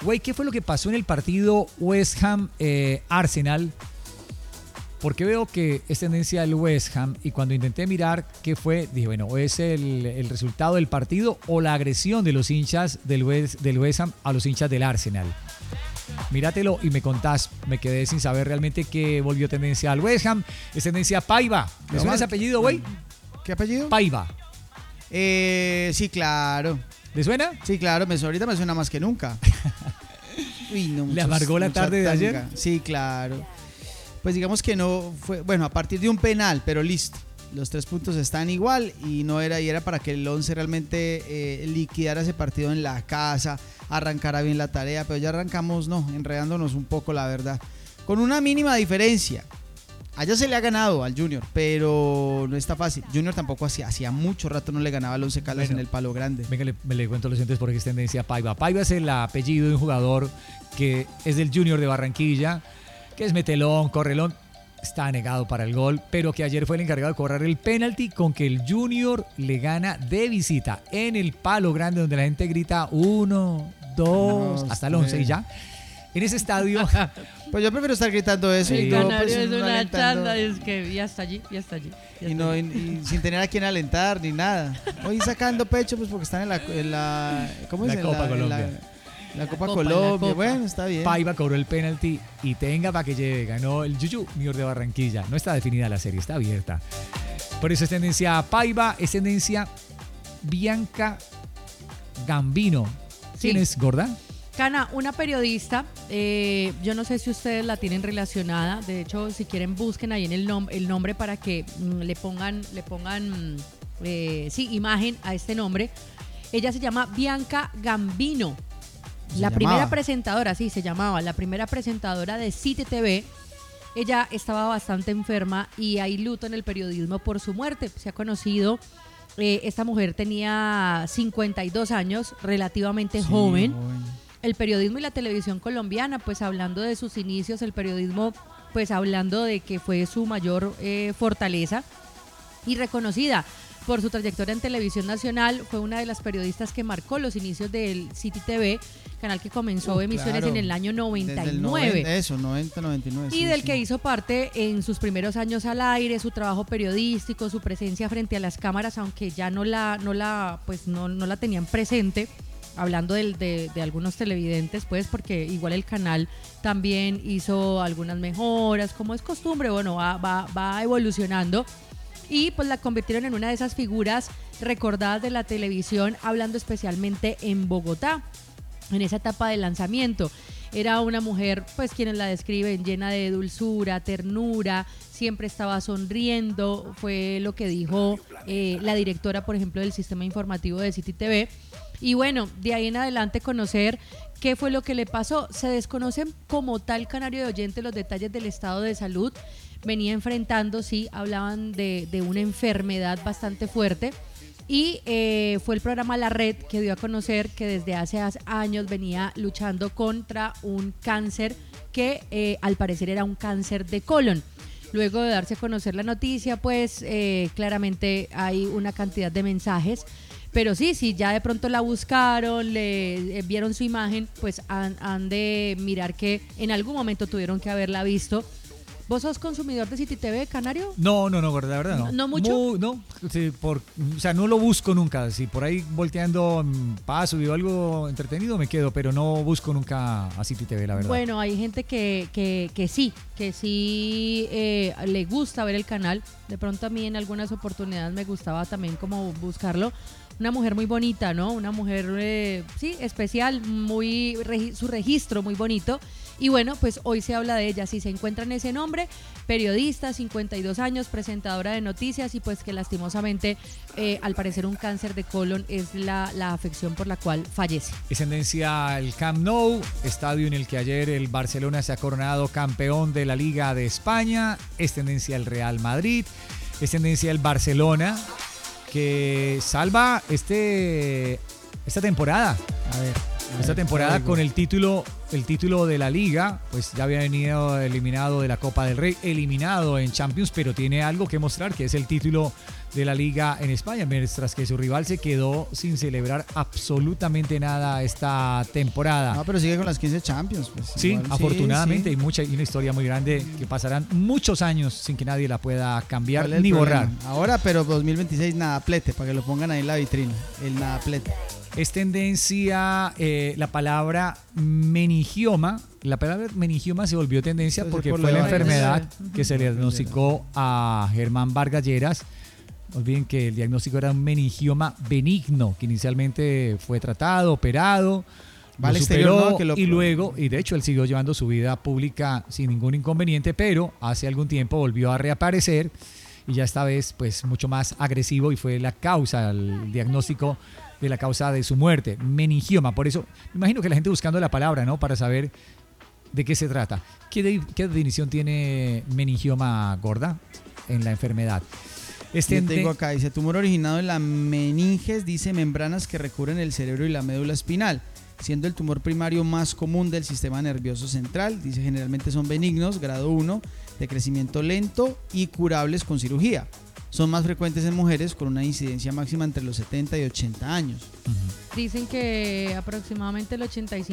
Güey, ¿qué fue lo que pasó en el partido West Ham-Arsenal? Porque veo que es tendencia del West Ham y cuando intenté mirar qué fue, dije, bueno, ¿o es el resultado del partido o la agresión de los hinchas del West Ham a los hinchas del Arsenal? Míratelo y me contás. Me quedé sin saber realmente qué volvió tendencia al West Ham. Es tendencia Paiva. ¿Me suena ese apellido, güey? ¿Qué apellido? Paiva. Sí, claro. ¿Le suena? Sí, claro, ahorita me suena más que nunca. Uy, no, ¿Le amargó la tarde de ayer? Sí, claro. Pues digamos que no fue, bueno, a partir de un penal, pero listo. Los 3 puntos están igual y era para que el 11 realmente liquidara ese partido en la casa, arrancara bien la tarea, pero ya arrancamos, enredándonos un poco, la verdad. Con una mínima diferencia. Allá se le ha ganado al Junior, pero no está fácil. Junior tampoco hacía mucho rato no le ganaba al Once Caldas en el palo grande. Venga, le cuento a los oyentes porque es tendencia Paiva. Paiva es el apellido de un jugador que es del Junior de Barranquilla, que es metelón, correlón, está negado para el gol, pero que ayer fue el encargado de cobrar el penalti con que el Junior le gana de visita en el palo grande donde la gente grita 1, 2, hasta el 11 y ya. En ese estadio... Pues yo prefiero estar gritando eso. El y Canario pues, es una alentando. chanda, es que ya está allí. Y sin tener a quien alentar ni nada. Hoy sacando pecho pues porque están en la ¿cómo es? La Copa Colombia. La Copa Colombia. Bueno, está bien. Paiva cobró el penalti y tenga para que llegue. Ganó el Junior de Barranquilla. No está definida la serie, está abierta. Por eso es tendencia Paiva, es tendencia Bianca Gambino. ¿Quién es, gorda? Cana, una periodista, yo no sé si ustedes la tienen relacionada, de hecho, si quieren busquen ahí en el nombre para que le pongan imagen a este nombre. Ella se llama Bianca Gambino, la primera presentadora de City TV. Ella estaba bastante enferma y hay luto en el periodismo por su muerte. Se ha conocido, esta mujer tenía 52 años, relativamente joven. El periodismo y la televisión colombiana, pues hablando de sus inicios, el periodismo, pues hablando de que fue su mayor fortaleza y reconocida por su trayectoria en televisión nacional, fue una de las periodistas que marcó los inicios del City TV, canal que comenzó emisiones en el año 99. 99. Y del que hizo parte en sus primeros años al aire, su trabajo periodístico, su presencia frente a las cámaras, aunque ya no la tenían presente. Hablando de algunos televidentes, pues, porque igual el canal también hizo algunas mejoras, como es costumbre, bueno, va evolucionando. Y pues la convirtieron en una de esas figuras recordadas de la televisión, hablando especialmente en Bogotá, en esa etapa de lanzamiento. Era una mujer, pues quienes la describen, llena de dulzura, ternura, siempre estaba sonriendo, fue lo que dijo la directora, por ejemplo, del sistema informativo de City TV. Y bueno, de ahí en adelante conocer qué fue lo que le pasó. Se desconocen como tal, Canario de Oyente, los detalles del estado de salud. Venía enfrentando, sí, hablaban de una enfermedad bastante fuerte. Y fue el programa La Red que dio a conocer que desde hace años venía luchando contra un cáncer que al parecer era un cáncer de colon. Luego de darse a conocer la noticia, pues claramente hay una cantidad de mensajes. Pero sí, ya de pronto la buscaron, le vieron su imagen, pues han de mirar que en algún momento tuvieron que haberla visto. ¿Vos sos consumidor de City TV, Canario? No, la verdad no. ¿No mucho? No, sí, o sea, no lo busco nunca. Si por ahí volteando paso y veo algo entretenido me quedo, pero no busco nunca a City TV, la verdad. Bueno, hay gente que sí le gusta ver el canal. De pronto a mí en algunas oportunidades me gustaba también como buscarlo. Una mujer muy bonita, ¿no? Una mujer, especial, su registro muy bonito. Y bueno, pues hoy se habla de ella. Si se encuentra en ese nombre, periodista, 52 años, presentadora de noticias y pues que lastimosamente, al parecer un cáncer de colon es la afección por la cual fallece. Es tendencia el Camp Nou, estadio en el que ayer el Barcelona se ha coronado campeón de la Liga de España. Es tendencia el Real Madrid. Es tendencia el Barcelona, que salva esta temporada. A ver. Esta temporada con el título de la Liga, pues ya había venido eliminado de la Copa del Rey, eliminado en Champions, pero tiene algo que mostrar, que es el título de la Liga en España, mientras que su rival se quedó sin celebrar absolutamente nada esta temporada. No, pero sigue con las 15 Champions. Pues, sí, igual, afortunadamente, sí. Hay una historia muy grande que pasarán muchos años sin que nadie la pueda cambiar ni borrar. Ahora, pero 2026 nadaplete, para que lo pongan ahí en la vitrina, el nadaplete. Es tendencia la palabra meningioma. La palabra meningioma se volvió tendencia porque fue la enfermedad que se le diagnosticó a Germán Vargas Lleras. No olviden que el diagnóstico era un meningioma benigno, que inicialmente fue tratado, operado, lo superó y luego, y de hecho él siguió llevando su vida pública sin ningún inconveniente, pero hace algún tiempo volvió a reaparecer y ya esta vez pues mucho más agresivo y fue la causa, el diagnóstico de la causa de su muerte, meningioma. Por eso me imagino que la gente buscando la palabra, ¿no? Para saber de qué se trata. ¿Qué definición tiene meningioma, Gorda, en la enfermedad? Tengo acá, dice tumor originado en la meninges, dice membranas que recubren el cerebro y la médula espinal, siendo el tumor primario más común del sistema nervioso central. Dice generalmente son benignos, grado 1, de crecimiento lento y curables con cirugía. Son más frecuentes en mujeres con una incidencia máxima entre los 70 y 80 años. Dicen que aproximadamente el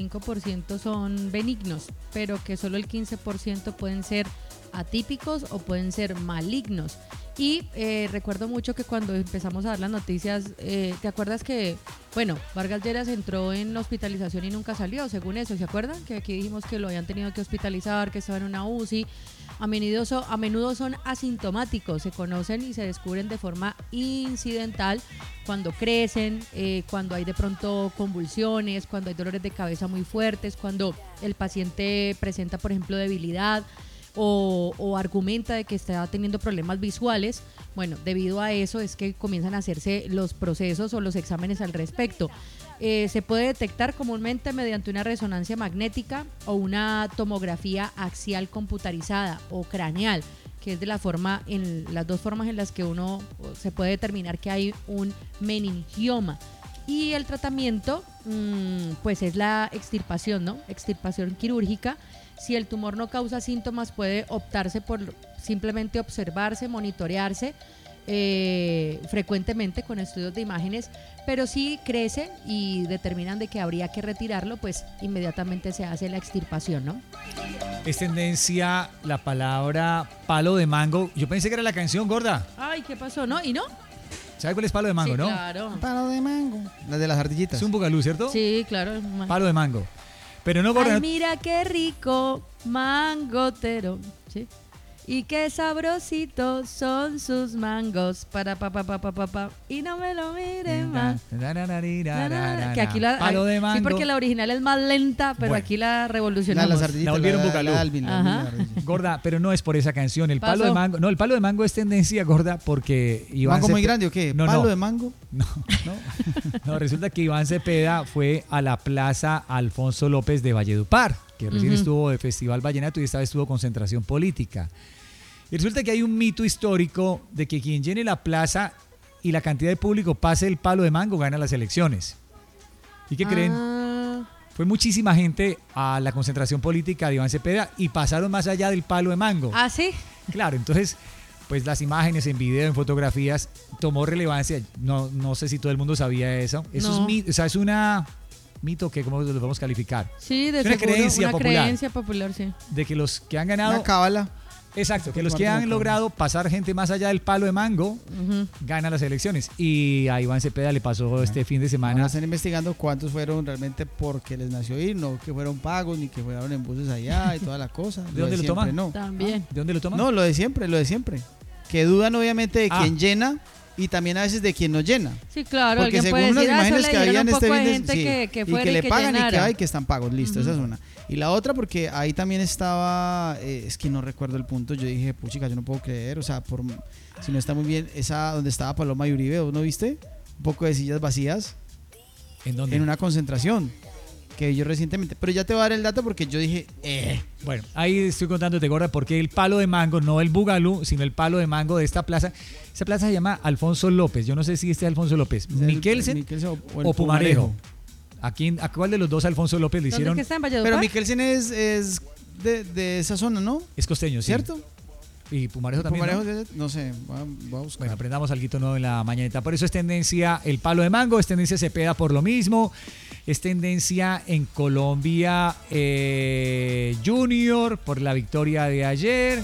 85% son benignos, pero que solo el 15% pueden ser atípicos o pueden ser malignos. Y recuerdo mucho que cuando empezamos a dar las noticias, ¿te acuerdas que, Vargas Lleras entró en hospitalización y nunca salió, según eso? ¿Se acuerdan? Que aquí dijimos que lo habían tenido que hospitalizar, que estaba en una UCI. A menudo son asintomáticos, se conocen y se descubren de forma incidental cuando crecen, cuando hay de pronto convulsiones, cuando hay dolores de cabeza muy fuertes, cuando el paciente presenta, por ejemplo, debilidad o argumenta de que está teniendo problemas visuales. Bueno, debido a eso es que comienzan a hacerse los procesos o los exámenes al respecto. Se puede detectar comúnmente mediante una resonancia magnética o una tomografía axial computarizada o craneal, que es de las dos formas en las que uno se puede determinar que hay un meningioma. Y el tratamiento, pues es la extirpación, ¿no? Extirpación quirúrgica. Si el tumor no causa síntomas, puede optarse por simplemente observarse, monitorearse frecuentemente con estudios de imágenes, pero si crece y determinan de que habría que retirarlo, pues inmediatamente se hace la extirpación, ¿no? Es tendencia la palabra palo de mango. Yo pensé que era la canción, Gorda. Ay, ¿qué pasó? ¿No? ¿Y no? ¿Sabe cuál es palo de mango, sí, no? Claro. Palo de mango. Las de las ardillitas. Es un bugalú, ¿cierto? Sí, claro. Palo de mango. Pero no, Gorda. Ay, mira qué rico mangotero. Sí. Y qué sabrositos son sus mangos. Para pa. Y no me lo miren más. Que aquí palo de mango. Sí, porque la original es más lenta, pero aquí la revolucionamos. Las ardillitas, la volvieron bugalú. Gorda, pero no es por esa canción. El palo de mango. No, el palo de mango es tendencia, Gorda, porque Iván ¿Mango muy grande o qué? No, ¿Palo de mango? No, resulta que Iván Cepeda fue a la Plaza Alfonso López de Valledupar, que recién estuvo de Festival Vallenato y esta vez tuvo concentración política. Y resulta que hay un mito histórico de que quien llene la plaza y la cantidad de público pase el palo de mango gana las elecciones. ¿Y qué creen? Fue muchísima gente a la concentración política de Iván Cepeda y pasaron más allá del palo de mango. ¿Ah, sí? Claro, entonces, pues las imágenes en video, en fotografías, tomó relevancia. No sé si todo el mundo sabía eso. Eso es una mito que, ¿cómo lo podemos calificar? Sí, de es una seguro, creencia popular. Una creencia popular, sí. De que los que han ganado... Una cábala. Exacto, que los que han logrado pasar gente más allá del palo de mango ganan las elecciones. Y a Iván Cepeda le pasó este fin de semana. Están investigando cuántos fueron realmente porque les nació ir, no que fueron pagos ni que fueron en buses allá y toda la cosa. ¿De dónde lo toman? No. También. ¿De dónde lo toman? No, lo de siempre. Que dudan obviamente de quien llena y también a veces de quien no llena. Sí, claro. Porque según unas imágenes que habían este fin de que fuera y que le pagan llenara. y que están pagos, listo, esa es una. Y la otra porque ahí también estaba, es que no recuerdo el punto, yo dije, puchica, yo no puedo creer, o sea, si no está muy bien, esa donde estaba Paloma y Uribe, ¿no viste? Un poco de sillas vacías. ¿En dónde? En una concentración que vi yo recientemente, pero ya te voy a dar el dato porque yo dije, Bueno, ahí estoy contándote, Gorda, porque el palo de mango, no el bugalú, sino el palo de mango de esta plaza. Esa plaza se llama Alfonso López. Yo no sé si este es Alfonso López. Miquelsen o Pumarejo. ¿A cuál de los dos Alfonso López le ¿Dónde es hicieron? que está? ¿En Valledupar? Pero Mikkelsen es de esa zona, ¿no? Es costeño, sí. ¿Cierto? Y Pumarejo también, Pumarejo, ¿no? no sé, voy a buscar. Bueno, aprendamos algo nuevo en la mañanita. Por eso es tendencia el palo de mango, es tendencia Cepeda por lo mismo, es tendencia en Colombia Junior por la victoria de ayer.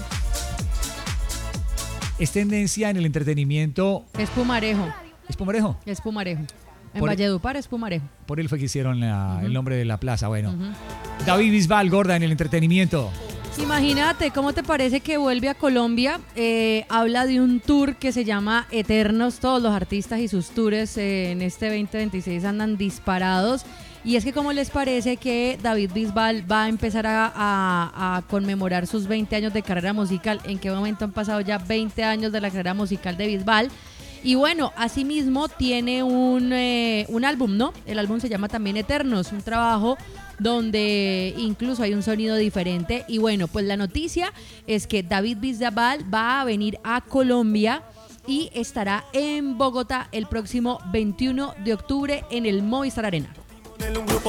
Es tendencia en el entretenimiento. Es Pumarejo. ¿Es Pumarejo? Es Pumarejo. En Por- Valledupar es Pumarejo. Por él fue que hicieron el nombre de la plaza. Bueno, David Bisbal, gorda, en el entretenimiento. Imagínate, ¿cómo te parece que vuelve a Colombia? Habla de un tour que se llama Eternos. Todos los artistas y sus tours en este 2026 andan disparados. Y es que, ¿cómo les parece que David Bisbal va a empezar a conmemorar sus 20 años de carrera musical? ¿En qué momento han pasado ya 20 años de la carrera musical de Bisbal? Y bueno, asimismo tiene un álbum, ¿no? El álbum se llama también Eternos, un trabajo donde incluso hay un sonido diferente. Y bueno, pues la noticia es que David Bisbal va a venir a Colombia y estará en Bogotá el próximo 21 de octubre en el Movistar Arena. Un grupo